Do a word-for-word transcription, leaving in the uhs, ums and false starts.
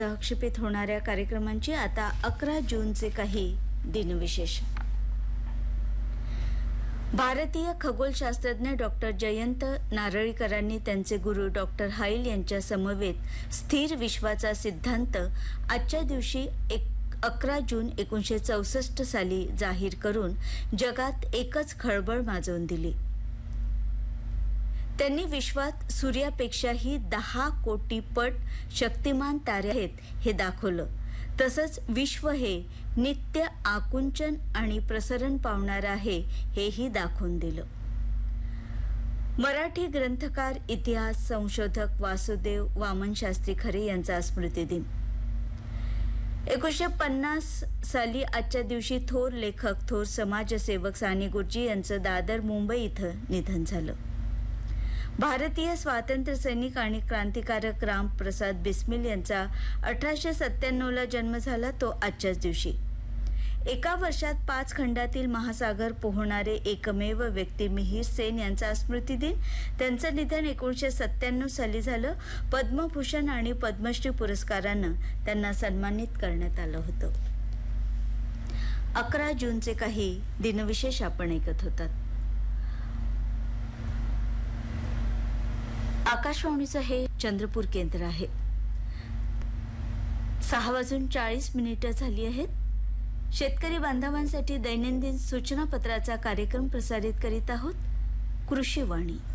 प्रक्षेपित होणाऱ्या कार्यक्रमांची आता अकरा जूनचे काही दिनविशेष. भारतीय खगोलशास्त्रज्ञ डॉक्टर जयंत नारळीकरांनी त्यांचे गुरु डॉक्टर हाईल यांच्या समवेत स्थिर विश्वाचा सिद्धांत आजच्या दिवशी एक अकरा जून एकोणीसशे चौसष्ट साली जाहीर करून जगात एकच खळबळ माजवून दिली. त्यांनी विश्वात सूर्यापेक्षाही दहा कोटी पट शक्तिमान तारे आहेत हे दाखवलं. तसंच विश्व हे नित्य आकुंचन आणि प्रसरण पावणार आहे हेही दाखवून दिलं. मराठी ग्रंथकार, इतिहास संशोधक वासुदेव वामन शास्त्री खरे यांचा स्मृतिदिन. एकोणीसशे पन्नास साली आजच्या दिवशी थोर लेखक, थोर समाजसेवक साने गुरुजी यांचं दादर, मुंबई इथं निधन झालं. भारतीय स्वातंत्र्य सैनिक आणि क्रांतिकारक राम प्रसाद बिस्मिल यांचा अठराशे सत्त्याण्णव ला जन्म झाला, तो आजच्याच दिवशी. एका वर्षात पाच खंडातील महासागर पोहणारे एकमेव व्यक्ती मिहिर सेन यांचा स्मृतिदिन. त्यांचं निधन एकोणीसशे सत्त्याण्णव साली झालं. पद्मभूषण आणि पद्मश्री पुरस्कारानं त्यांना सन्मानित करण्यात आलं होतं. अकरा जूनचे काही दिनविशेष आपण ऐकत होतात. आकाशवाणीचं हे चंद्रपूर केंद्र आहे. सहा वाजून चाळीस मिनिटं झाली आहेत. शेतकरी बांधवांसाठी दैनंदिन सूचना पत्राचा कार्यक्रम प्रसारित करीत आहोत, कृषीवाणी.